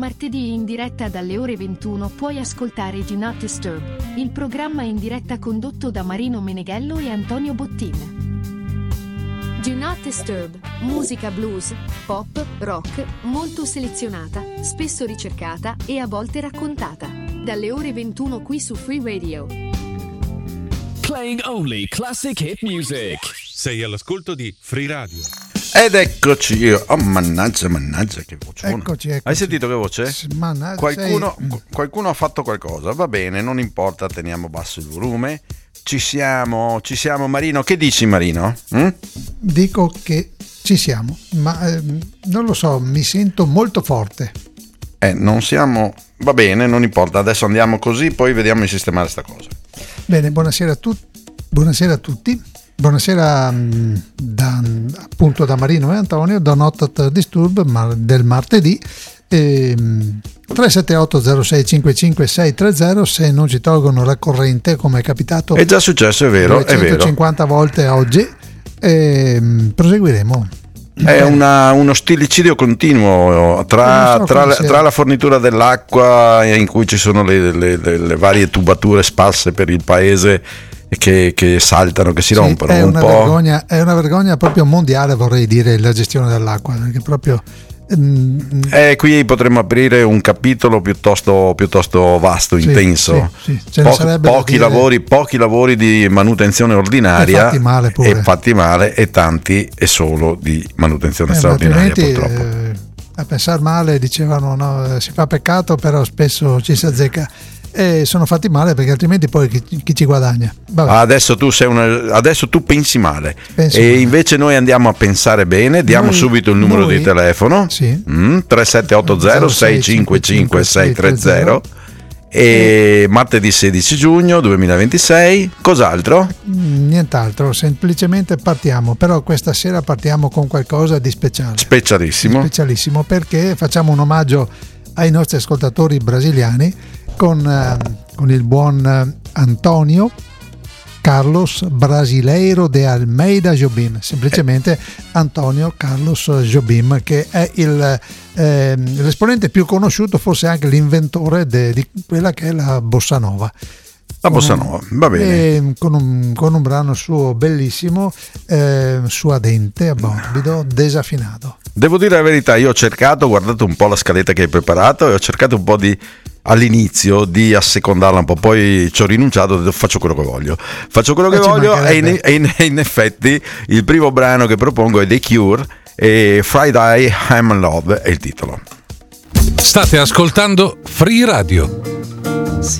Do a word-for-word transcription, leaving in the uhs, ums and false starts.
martedì in diretta dalle ore ventuno puoi ascoltare Do Not Disturb, il programma in diretta condotto da Marino Meneghello e Antonio Bottin. Do Not Disturb, musica blues, pop, rock, molto selezionata, spesso ricercata e a volte raccontata. Dalle ore ventuno qui su Free Radio. Playing only classic hit music. Sei all'ascolto di Free Radio. Ed eccoci io. Oh, mannaggia, mannaggia, che voce. Eccoci, eccoci. Hai sentito che voce? Mannaggia, qualcuno, sei... qualcuno ha fatto qualcosa. Va bene, non importa, teniamo basso il volume. Ci siamo, ci siamo, Marino. Che dici, Marino? Mm? Dico che ci siamo, ma eh, non lo so, mi sento molto forte. Eh, non siamo... Va bene, non importa. Adesso andiamo così, poi vediamo di sistemare sta cosa. Bene, buonasera a tutti. Buonasera a tutti. Buonasera da, appunto da Marino e Antonio, da Not Disturb ma del martedì. E, tre sette otto zero sei cinque cinque sei tre zero, se non ci tolgono la corrente come è capitato, è già successo, è vero, è vero, duecentocinquanta volte oggi, e proseguiremo. È una, uno stilicidio continuo tra, so tra, tra la fornitura dell'acqua in cui ci sono le, le, le, le varie tubature sparse per il paese che, che saltano, che si sì, rompono è un una po'. Vergogna, è una vergogna proprio mondiale, vorrei dire, la gestione dell'acqua, perché proprio Eh, qui potremmo aprire un capitolo piuttosto, piuttosto vasto, sì, intenso. Sì, sì. Po- pochi, lavori, pochi lavori di manutenzione ordinaria e fatti male, pure. e fatti male, e tanti e solo di manutenzione eh, straordinaria, purtroppo. Eh, a pensare male dicevano no, si fa peccato, però spesso ci si azzecca. E sono fatti male, perché altrimenti poi chi, chi ci guadagna? Adesso tu sei una, adesso tu pensi male. Penso e male. Invece noi andiamo a pensare bene. Diamo noi, subito il numero noi, di telefono, sì. mm, tre sette otto zero sei cinque cinque sei tre zero. E martedì sedici giugno duemilaventisei. Cos'altro? Nient'altro, semplicemente partiamo. Però questa sera partiamo con qualcosa di speciale, specialissimo, specialissimo, perché facciamo un omaggio ai nostri ascoltatori brasiliani con, uh, con il buon Antonio Carlos Brasileiro de Almeida Jobim, semplicemente Antonio Carlos Jobim, che è il, eh, l'esponente più conosciuto, forse anche l'inventore de, di quella che è la bossa nova. La bossa nova, va bene. E con, un, con un brano suo bellissimo, eh, suadente, morbido, desaffinato. Devo dire la verità, io ho cercato, ho guardato un po' la scaletta che hai preparato e ho cercato un po' di, all'inizio, di assecondarla un po', poi ci ho rinunciato, faccio quello che voglio. Faccio quello che eh, voglio e in, e, in, e in effetti il primo brano che propongo è The Cure e Friday I'm in Love è il titolo. State ascoltando Free Radio.